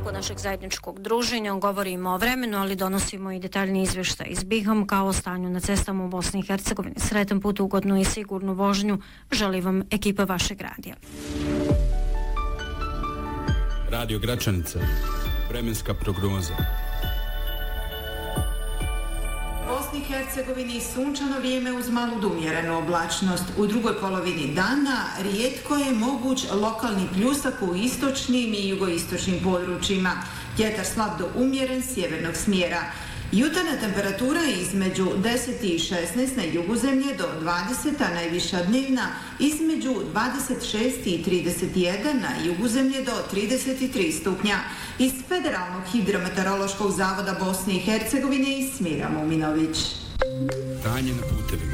nastavku našeg zajedničkog druženja govorimo o vremenu, ali donosimo i detaljni izvještaj iz Bihamka o stanju na cestama u Bosni i Hercegovini. Sretan put, ugodnu i sigurnu vožnju želi vam ekipa vašeg radija. Radio Gračanica, vremenska prognoza. Bosni i Hercegovini sunčano vrijeme uz malu do umjerenu oblačnost. U drugoj polovini dana rijetko je moguć lokalni pljusak u istočnim i jugoistočnim područjima. Vjetar slab do umjeren sjevernog smjera. Jutarnja temperatura između 10 i 16 na jugu zemlje do 20, a najviša dnevna između 26 i 31 na jugu zemlje do 33 stupnja. Iz Federalnog hidrometeorološkog zavoda Bosne i Hercegovine i Smira Muminović. Stanje na putevima.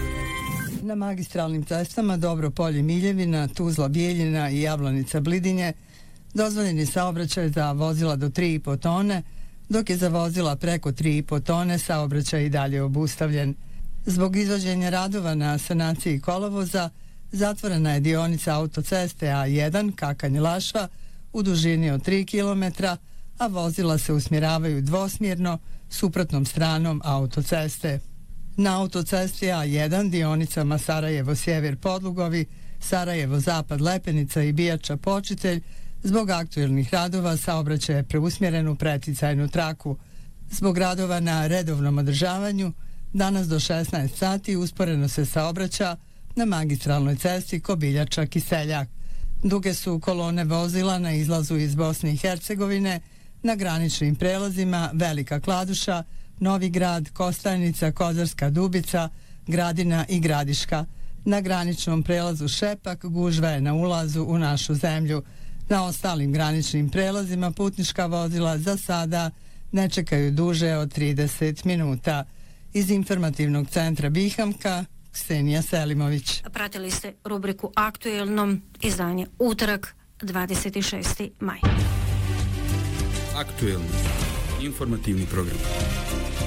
Na magistralnim cestama Dobro-Polje Miljevina, Tuzla Bijeljina i Jablanica Blidinje dozvoljeni saobraćaj za vozila do 3,5 tone, dok je za vozila preko 3,5 tone saobraćaj i dalje obustavljen. Zbog izvođenja radova na sanaciji kolovoza zatvorena je dionica autoceste A1 Kakanj-Lašva u dužini od 3 km, a vozila se usmjeravaju dvosmjerno suprotnom stranom autoceste. Na autocesti A1 dionicama Sarajevo-Sjever Podlugovi, Sarajevo-Zapad Lepenica i Bijača Počitelj zbog aktuelnih radova saobraćaj je preusmjeren u preticajnu traku. Zbog radova na redovnom održavanju danas do 16 sati usporeno se saobraća na magistralnoj cesti Kobiljača-Kiseljak. Duge su kolone vozila na izlazu iz Bosne i Hercegovine na graničnim prelazima Velika Kladuša, Novi Grad, Kostajnica, Kozarska Dubica, Gradina i Gradiška. Na graničnom prelazu Šepak gužva je na ulazu u našu zemlju. Na ostalim graničnim prelazima putnička vozila za sada ne čekaju duže od 30 minuta. Iz informativnog centra Bihamka, Ksenija Selimović. Pratili ste rubriku Aktuelnom, izdanje utorak, 26. maj. Aktuelni informativni program.